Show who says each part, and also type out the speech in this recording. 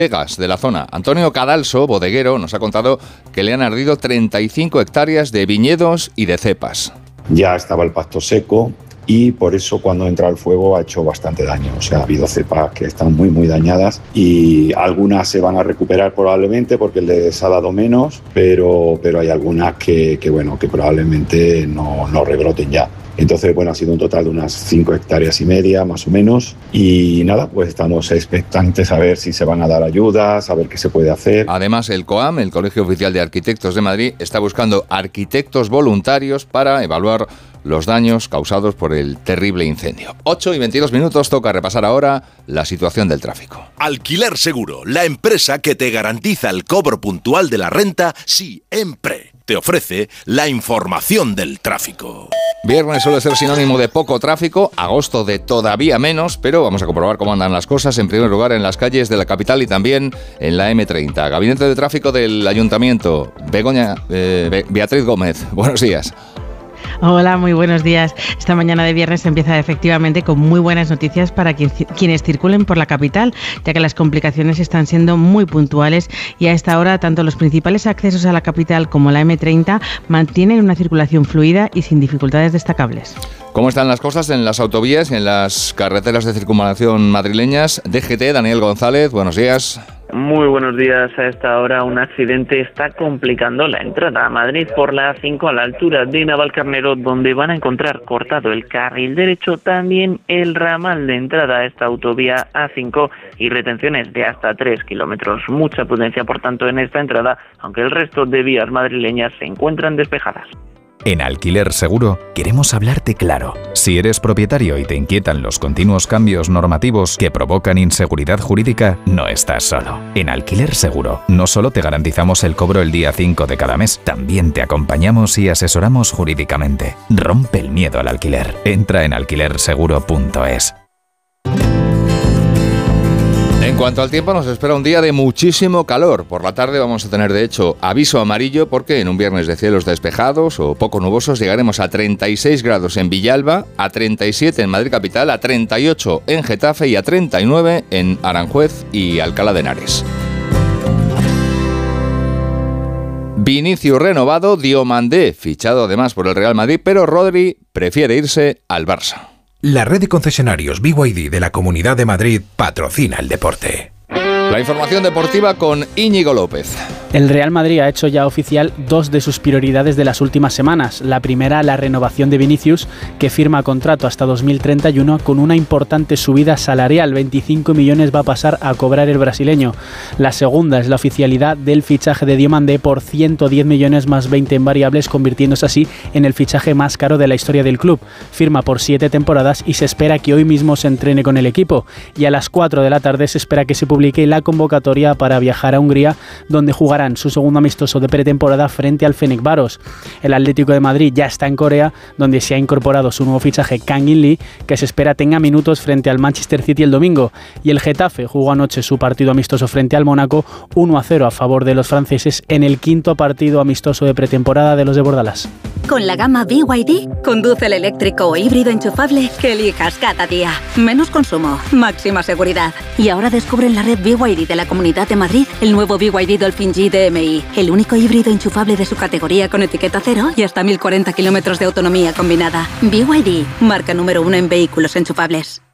Speaker 1: Vegas, de la zona. Antonio Cadalso, bodeguero, nos ha contado que le han ardido 35 hectáreas de viñedos y de cepas.
Speaker 2: Ya estaba el pasto seco y por eso cuando entra el fuego ha hecho bastante daño. O sea, ha habido cepas que están muy dañadas y algunas se van a recuperar probablemente porque les ha dado menos, pero hay algunas que probablemente no rebroten ya. Entonces, ha sido un total de unas 5 hectáreas y media, más o menos. Y nada, pues estamos expectantes a ver si se van a dar ayudas, a ver qué se puede hacer.
Speaker 1: Además, el COAM, el Colegio Oficial de Arquitectos de Madrid, está buscando arquitectos voluntarios para evaluar los daños causados por el terrible incendio. 8:22, toca repasar ahora la situación del tráfico.
Speaker 3: Alquiler Seguro, la empresa que te garantiza el cobro puntual de la renta siempre. Te ofrece la información del tráfico.
Speaker 1: Viernes suele ser sinónimo de poco tráfico, agosto de todavía menos, pero vamos a comprobar cómo andan las cosas, en primer lugar en las calles de la capital y también en la M30. Gabinete de Tráfico del Ayuntamiento, Beatriz Gómez, buenos días.
Speaker 4: Hola, muy buenos días. Esta mañana de viernes empieza efectivamente con muy buenas noticias para quienes circulen por la capital, ya que las complicaciones están siendo muy puntuales y a esta hora tanto los principales accesos a la capital como la M30 mantienen una circulación fluida y sin dificultades destacables.
Speaker 1: ¿Cómo están las cosas en las autovías y en las carreteras de circunvalación madrileñas? DGT, Daniel González, buenos días.
Speaker 5: Muy buenos días. A esta hora un accidente está complicando la entrada a Madrid por la A5 a la altura de Navalcarnero, donde van a encontrar cortado el carril derecho, también el ramal de entrada a esta autovía A5 y retenciones de hasta 3 kilómetros. Mucha prudencia, por tanto, en esta entrada, aunque el resto de vías madrileñas se encuentran despejadas.
Speaker 6: En Alquiler Seguro queremos hablarte claro. Si eres propietario y te inquietan los continuos cambios normativos que provocan inseguridad jurídica, no estás solo. En Alquiler Seguro no solo te garantizamos el cobro el día 5 de cada mes, también te acompañamos y asesoramos jurídicamente. Rompe el miedo al alquiler. Entra en alquilerseguro.es.
Speaker 1: En cuanto al tiempo, nos espera un día de muchísimo calor. Por la tarde vamos a tener, de hecho, aviso amarillo porque en un viernes de cielos despejados o poco nubosos llegaremos a 36 grados en Villalba, a 37 en Madrid capital, a 38 en Getafe y a 39 en Aranjuez y Alcalá de Henares. Vinicius renovado, Diomandé fichado además por el Real Madrid, pero Rodri prefiere irse al Barça.
Speaker 7: La red de concesionarios BYD de la Comunidad de Madrid patrocina el deporte.
Speaker 1: La información deportiva con Íñigo López.
Speaker 8: El Real Madrid ha hecho ya oficial dos de sus prioridades de las últimas semanas. La primera, la renovación de Vinicius, que firma contrato hasta 2031 con una importante subida salarial. 25 millones va a pasar a cobrar el brasileño. La segunda es la oficialidad del fichaje de Diomandé por 110 millones más 20 en variables, convirtiéndose así en el fichaje más caro de la historia del club. Firma por 7 temporadas y se espera que hoy mismo se entrene con el equipo. Y a las 4 de la tarde se espera que se publique la convocatoria para viajar a Hungría, donde jugarán su segundo amistoso de pretemporada frente al Fenerbahçe. El Atlético de Madrid ya está en Corea, donde se ha incorporado su nuevo fichaje Kang In-lee, que se espera tenga minutos frente al Manchester City el domingo. Y el Getafe jugó anoche su partido amistoso frente al Mónaco, 1-0 a favor de los franceses en el quinto partido amistoso de pretemporada de los de Bordalás.
Speaker 9: Con la gama BYD, conduce el eléctrico o híbrido enchufable que elijas cada día. Menos consumo, máxima seguridad. Y ahora descubre en la red BYD de la Comunidad de Madrid el nuevo BYD Dolphin G DMI, el único híbrido enchufable de su categoría con etiqueta cero y hasta 1040 kilómetros de autonomía combinada. BYD, marca número 1 en vehículos enchufables.